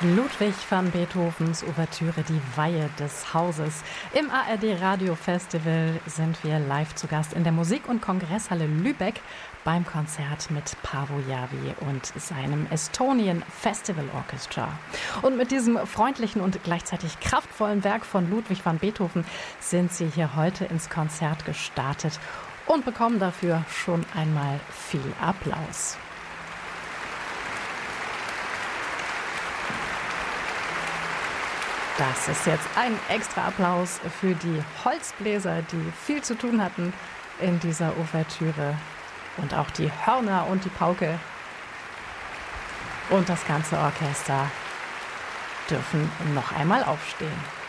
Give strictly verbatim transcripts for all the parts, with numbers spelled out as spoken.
Ludwig van Beethovens Ouvertüre Die Weihe des Hauses. Im A R D Radio Festival sind wir live zu Gast in der Musik- und Kongresshalle Lübeck beim Konzert mit Paavo Järvi und seinem Estonian Festival Orchestra. Und mit diesem freundlichen und gleichzeitig kraftvollen Werk von Ludwig van Beethoven sind sie hier heute ins Konzert gestartet und bekommen dafür schon einmal viel Applaus. Das ist jetzt ein extra Applaus für die Holzbläser, die viel zu tun hatten in dieser Ouvertüre. Und auch die Hörner und die Pauke und das ganze Orchester dürfen noch einmal aufstehen.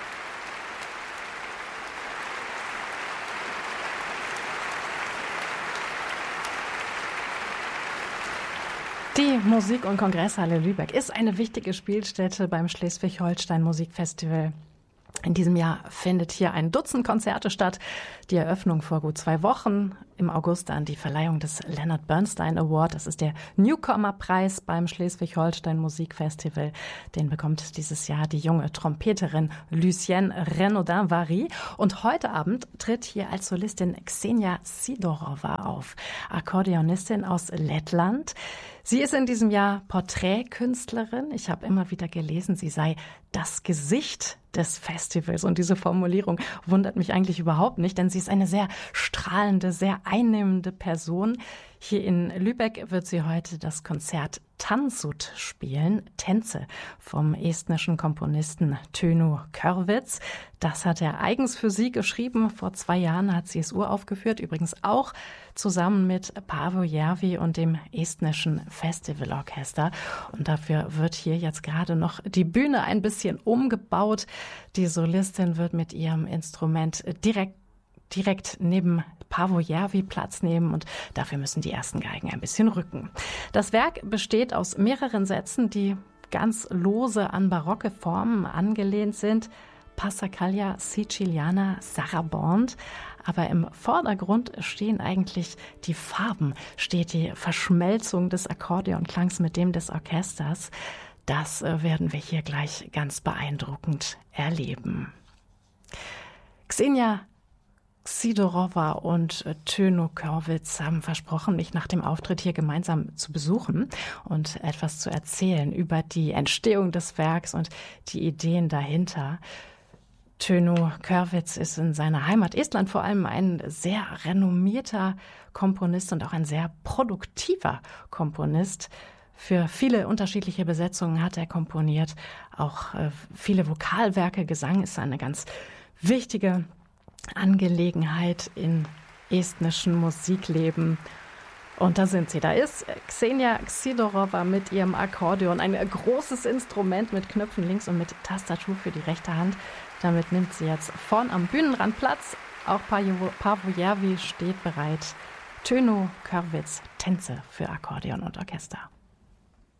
Die Musik- und Kongresshalle Lübeck ist eine wichtige Spielstätte beim Schleswig-Holstein Musikfestival. In diesem Jahr findet hier ein Dutzend Konzerte statt. Die Eröffnung vor gut zwei Wochen, im August dann die Verleihung des Leonard Bernstein Award. Das ist der Newcomer-Preis beim Schleswig-Holstein Musikfestival. Den bekommt dieses Jahr die junge Trompeterin Lucienne Renaudin-Vary. Und heute Abend tritt hier als Solistin Ksenia Sidorova auf, Akkordeonistin aus Lettland. Sie ist in diesem Jahr Porträtkünstlerin. Ich habe immer wieder gelesen, sie sei das Gesicht des Festivals. Und diese Formulierung wundert mich eigentlich überhaupt nicht, denn sie ist eine sehr strahlende, sehr einnehmende Person. Hier in Lübeck wird sie heute das Konzert Tansut spielen, Tänze vom estnischen Komponisten Tönu Körvits. Das hat er eigens für sie geschrieben. Vor zwei Jahren hat sie es uraufgeführt, übrigens auch zusammen mit Paavo Järvi und dem estnischen Festivalorchester. Und dafür wird hier jetzt gerade noch die Bühne ein bisschen umgebaut. Die Solistin wird mit ihrem Instrument direkt direkt neben Paavo Järvi Platz nehmen und dafür müssen die ersten Geigen ein bisschen rücken. Das Werk besteht aus mehreren Sätzen, die ganz lose an barocke Formen angelehnt sind. Passacaglia, Siciliana, Sarabande. Aber im Vordergrund stehen eigentlich die Farben, steht die Verschmelzung des Akkordeonklangs mit dem des Orchesters. Das werden wir hier gleich ganz beeindruckend erleben. Ksenia Sidorova und Tönu Körvits haben versprochen, mich nach dem Auftritt hier gemeinsam zu besuchen und etwas zu erzählen über die Entstehung des Werks und die Ideen dahinter. Tönu Körvits ist in seiner Heimat Estland vor allem ein sehr renommierter Komponist und auch ein sehr produktiver Komponist. Für viele unterschiedliche Besetzungen hat er komponiert. Auch äh, viele Vokalwerke, Gesang ist eine ganz wichtige Angelegenheit in estnischen Musikleben. Und da sind sie. Da ist Ksenia Sidorova mit ihrem Akkordeon. Ein großes Instrument mit Knöpfen links und mit Tastatur für die rechte Hand. Damit nimmt sie jetzt vorn am Bühnenrand Platz. Auch Paavo Järvi steht bereit. Tönu Körvits, Tänze für Akkordeon und Orchester.